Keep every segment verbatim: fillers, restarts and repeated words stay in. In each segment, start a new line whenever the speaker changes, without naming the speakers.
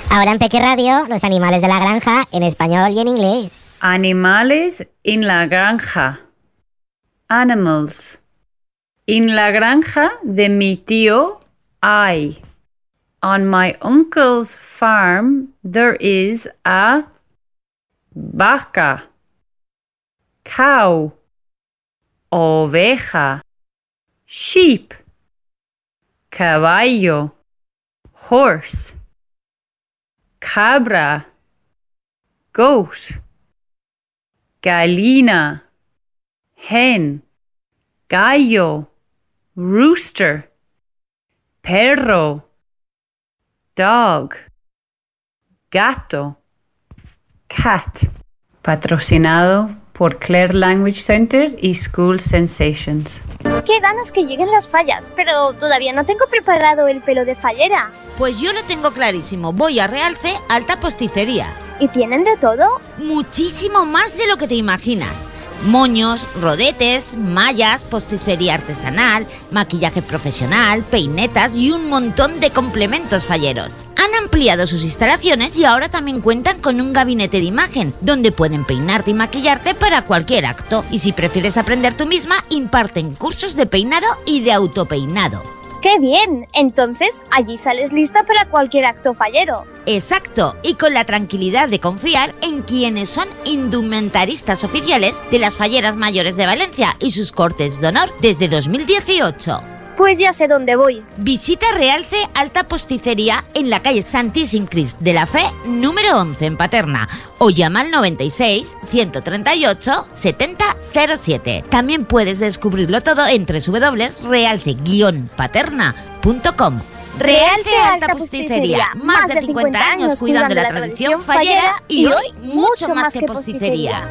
Ahora en Peque Radio, los animales de la granja en español y en inglés.
Animales en la granja. Animals. En la granja de mi tío hay. On my uncle's farm, there is a vaca, cow, oveja, sheep, caballo, horse, cabra, goat, gallina, hen, gallo, rooster, perro, dog, gato, cat. Patrocinado por Claire Language Center y School Sensations.
Qué ganas que lleguen las fallas, pero todavía no tengo preparado el pelo de fallera.
Pues yo lo tengo clarísimo, voy a Realce Alta Posticería.
¿Y tienen de todo?
Muchísimo más de lo que te imaginas. Moños, rodetes, mallas, posticería artesanal, maquillaje profesional, peinetas y un montón de complementos falleros. Han ampliado sus instalaciones y ahora también cuentan con un gabinete de imagen, donde pueden peinarte y maquillarte para cualquier acto. Y si prefieres aprender tú misma, imparten cursos de peinado y de autopeinado.
¡Qué bien! Entonces, allí sales lista para cualquier acto fallero.
Exacto, y con la tranquilidad de confiar en quienes son indumentaristas oficiales de las falleras mayores de Valencia y sus cortes de honor desde dos mil dieciocho.
Pues ya sé dónde voy.
Visita Realce Alta Posticería en la calle Santíssim Crist de la Fe, número once en Paterna, o llama al noventa y seis, ciento treinta y ocho, setenta cero siete. También puedes descubrirlo todo en doble u doble u doble u punto realce guion paterna punto com. Realce Alta Posticería, más de cincuenta años cuidando la tradición fallera y hoy mucho más que posticería.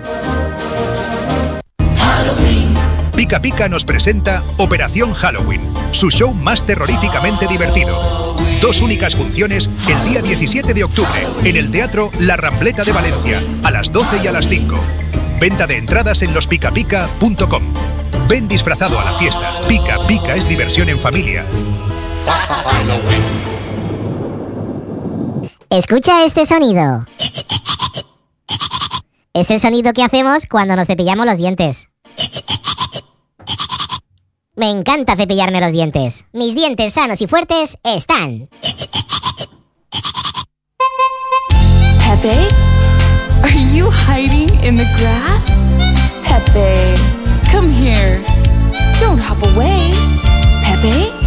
Pica Pica nos presenta Operación Halloween, su show más terroríficamente divertido. Dos únicas funciones el día diecisiete de octubre en el Teatro La Rambleta de Valencia, a las doce y a las cinco. Venta de entradas en los pica pica punto com. Ven disfrazado a la fiesta. Pica Pica es diversión en familia.
Escucha este sonido. Es el sonido que hacemos cuando nos cepillamos los dientes. Me encanta cepillarme los dientes. Mis dientes sanos y fuertes están.
Pepe, are you hiding in the grass? Pepe, come here. Don't hop away. Pepe?